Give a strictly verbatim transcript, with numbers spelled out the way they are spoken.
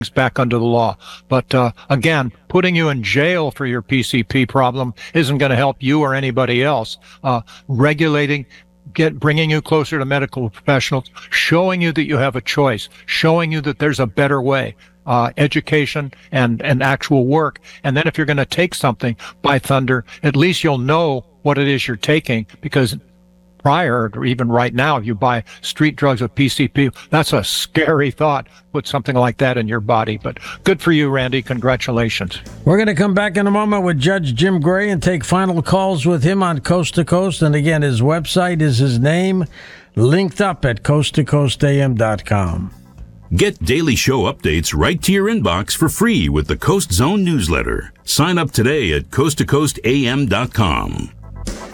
back under the law. But uh, again, putting you in jail for your P C P problem isn't going to help you or anybody else. Uh, regulating, get bringing you closer to medical professionals, showing you that you have a choice, showing you that there's a better way. Uh, education and, and actual work. And then if you're going to take something, by thunder, at least you'll know what it is you're taking, because prior, or even right now, if you buy street drugs with P C P, that's a scary thought, put something like that in your body. But good for you, Randy. Congratulations. We're going to come back in a moment with Judge Jim Gray and take final calls with him on Coast to Coast. And again, his website is his name, linked up at coast to coast a m dot com. Get daily show updates right to your inbox for free with the Coast Zone newsletter. Sign up today at coast to coast a m dot com.